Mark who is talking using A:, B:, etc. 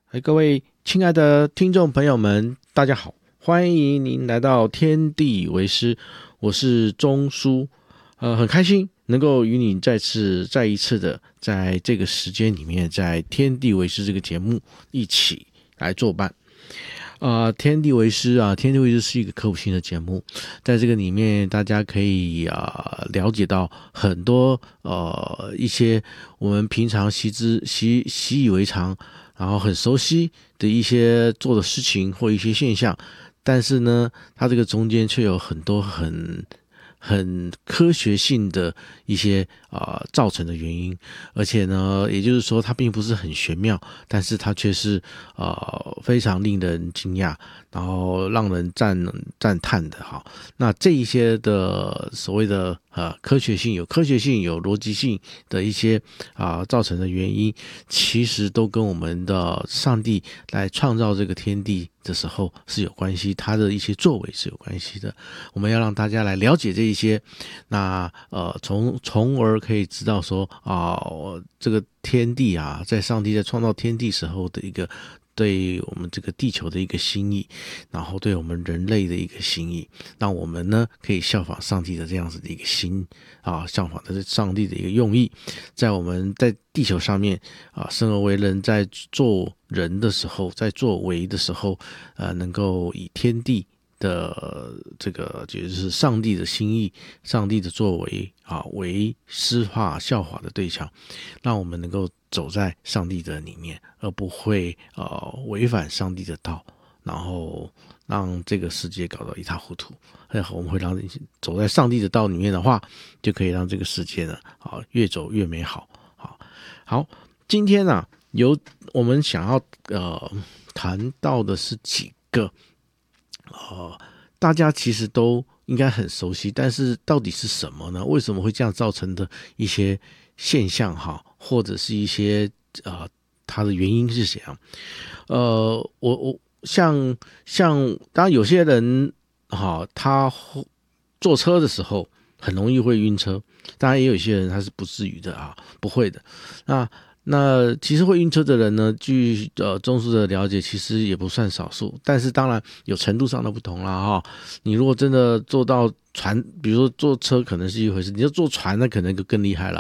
A: 各位亲爱的听众朋友们，大家好，欢迎您来到天地为师，我是钟叔，很开心能够与你再一次的在这个时间里面，在天地为师这个节目一起来作伴。天地为师天地为师是一个科普性的节目，在这个里面大家可以了解到很多一些我们平常习以为常，然后很熟悉的一些做的事情或一些现象，但是呢，它这个中间却有很多很科学性的一些造成的原因，而且呢，也就是说它并不是很玄妙，但是它却是非常令人惊讶，然后让人赞叹的哈。那这一些的所谓的科学性、有逻辑性的一些造成的原因，其实都跟我们的上帝来创造这个天地的时候是有关系，他的一些作为是有关系的。我们要让大家来了解这一些，那从而可以知道说这个天地在上帝在创造天地时候的一个对我们这个地球的一个心意，然后对我们人类的一个心意，让我们呢可以效仿上帝的这样子的一个心效仿的上帝的一个用意，在我们在地球上面生而为人，在做人的时候，在作为的时候，能够以天地的这个就是上帝的心意、上帝的作为为师化效法的对象，让我们能够走在上帝的里面，而不会违反上帝的道，然后让这个世界搞得一塌糊涂。我们会让走在上帝的道里面的话，就可以让这个世界呢越走越美好。好，今天我们想要谈到的是几个大家其实都应该很熟悉，但是到底是什么呢？为什么会这样造成的一些现象或者是一些它的原因是怎样？我像当然有些人他坐车的时候很容易会晕车，当然也有一些人他是不至于的不会的。那其实会晕车的人呢，据钟叔的了解，其实也不算少数，但是当然有程度上的不同啦你如果真的坐到船，比如说坐车可能是一回事，你要坐船那可能就更厉害了